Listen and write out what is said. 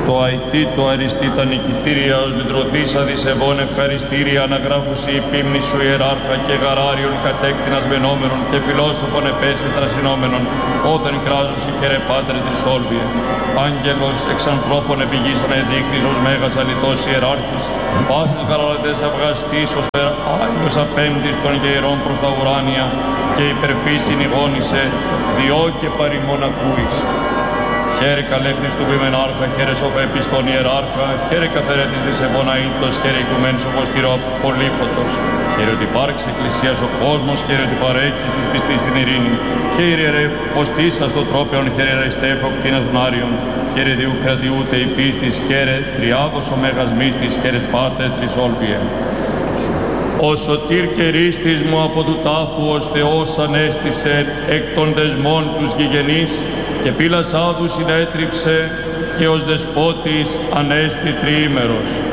Το αητή, το αριστή, τα νικητήρια, ως λυτρωθήσα δισεβών ευχαριστήρια, αναγράφουσι υπήμνη σου ιεράρχα και γαράριον κατέκτηνας μενόμενων και φιλόσοφων επέσεις τρασινόμενων, όταν κράζουσι χαιρε πάτερ τρισόλβιε. Άγγελος εξ ανθρώπων επηγήσανε δείκτης ως μέγας αλητός ιεράρχης, πάσης γαραλατές αυγαστής ως Άγιος απέμπτης των γεϊρών προς τα ουράνια και υπερφύσιν ηγόνησε, διό και παρημόν ακούεις. Χαίρε καλέ Χριστού ποιμενάρχα, χαίρε σοφέπης τον ιεράρχα, χαίρε καθαρέτης της ευωναήτος, χαίρε οικουμένης οπωστήρο πολύποτος, χαίρε ότι υπάρξει εκκλησίας ο κόσμος, χαίρε ότι παρέχεις της πιστής την ειρήνη, χαίρε ρε ποστήσα στο τρόπεον, χαίρε ραϊστέφο κτίνας των Άριων, χαίρε διού κρατιούτε η πίστης, χαίρε τριάδος ο μέγας μύστης, χαίρε πάτερ τρισόλβιε. Ο σωτήρ και ρίστης μου από του τάφου ως Θεός ανέστησε εκ των δεσμών τους γηγενείς και πύλας άδου συνέτριψε και ως δεσπότης ανέστη τριήμερος.